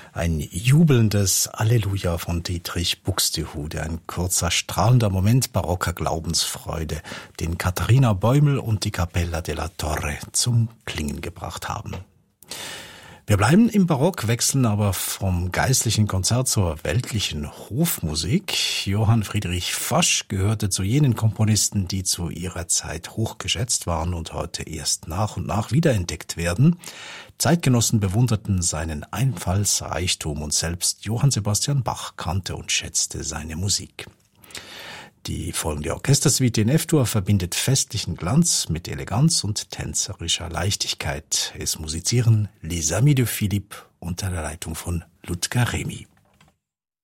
Ein jubelndes Alleluja von Dietrich Buxtehude, ein kurzer, strahlender Moment barocker Glaubensfreude, den Katharina Bäumel und die Cappella della Torre zum Klingen gebracht haben. Wir bleiben im Barock, wechseln aber vom geistlichen Konzert zur weltlichen Hofmusik. Johann Friedrich Fosch gehörte zu jenen Komponisten, die zu ihrer Zeit hochgeschätzt waren und heute erst nach und nach wiederentdeckt werden. Zeitgenossen bewunderten seinen Einfallsreichtum und selbst Johann Sebastian Bach kannte und schätzte seine Musik. Die folgende Orchestersuite in F-Dur verbindet festlichen Glanz mit Eleganz und tänzerischer Leichtigkeit. Es musizieren Les Amis de Philippe unter der Leitung von Ludger Remy.